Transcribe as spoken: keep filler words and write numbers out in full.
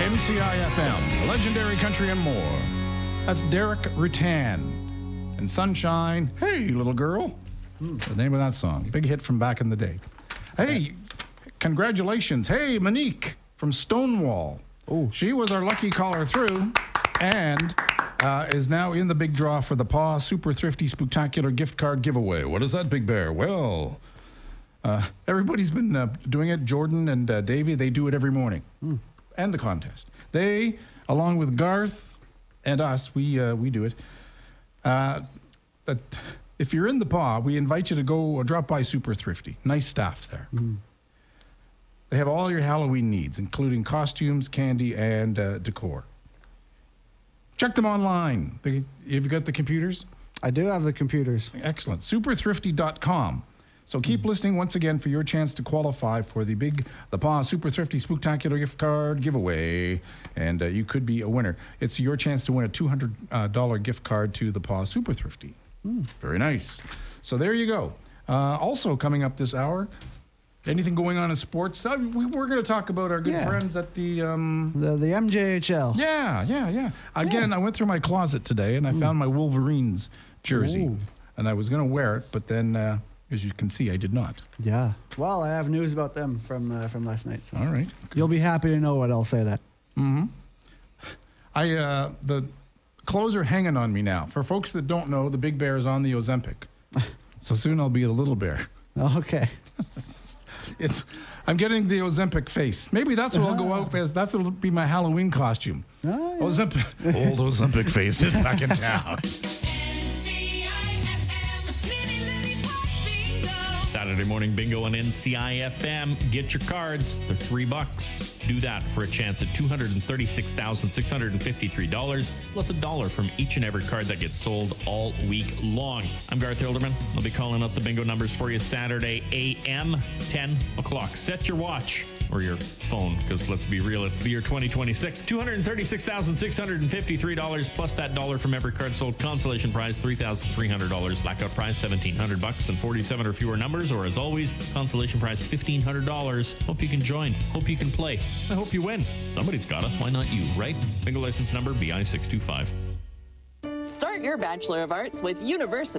N C I F M, legendary country and more. That's Derek Rutan. And Sunshine, Hey, Little Girl. Mm. The name of that song. Big hit from back in the day. Hey, congratulations. Hey, Monique from Stonewall. Ooh. She was our lucky caller through and uh, is now in the big draw for the Paw Super Thrifty Spooktacular gift card giveaway. What is that, Big Bear? Well, uh, everybody's been uh, doing it. Jordan and uh, Davey, they do it every morning. Mm. And the contest. They, along with Garth and us, we uh, we do it. Uh, but if you're in the Paw, we invite you to go or drop by Super Thrifty. Nice staff there. Mm. They have all your Halloween needs, including costumes, candy, and uh, decor. Check them online. They, have you got the computers? I do have the computers. Excellent. super thrifty dot com. So keep mm. listening once again for your chance to qualify for the big The Paw Super Thrifty Spooktacular gift card giveaway. And uh, you could be a winner. It's your chance to win a two hundred dollars uh, gift card to The Paw Super Thrifty. Mm. Very nice. So there you go. Uh, also coming up this hour, anything going on in sports? Uh, we, we're going to talk about our good yeah. friends at the... Um, the the M J H L. Yeah, yeah, yeah. Again, yeah. I went through my closet today and I mm. found my Wolverines jersey. Ooh. And I was going to wear it, but then... Uh, as you can see, I did not. Yeah. Well, I have news about them from uh, from last night. So. All right. Good. You'll be happy to know it. I'll say that. Mm-hmm. I uh, the clothes are hanging on me now. For folks that don't know, the Big Bear is on the Ozempic, so soon I'll be a little bear. Okay. it's I'm getting the Ozempic face. Maybe that's what I'll go out as. That's what'll be my Halloween costume. Oh, yeah. Ozempic, old Ozempic face is back in town. Saturday morning bingo on N C I F M. Get your cards. They're three bucks. Do that for a chance at two hundred thirty-six thousand six hundred fifty-three dollars plus a dollar from each and every card that gets sold all week long. I'm Garth Hilderman. I'll be calling out the bingo numbers for you Saturday A M, ten o'clock. Set your watch or your phone, because let's be real, it's the year twenty twenty-six. two hundred thirty-six thousand six hundred fifty-three dollars plus that dollar from every card sold. Consolation prize three thousand three hundred dollars. Blackout prize seventeen hundred bucks and forty-seven or fewer numbers. Or as always, consolation prize fifteen hundred dollars. Hope you can join. Hope you can play. I hope you win. Somebody's got it. Why not you, right? Bingo license number B I six two five. Start your Bachelor of Arts with University.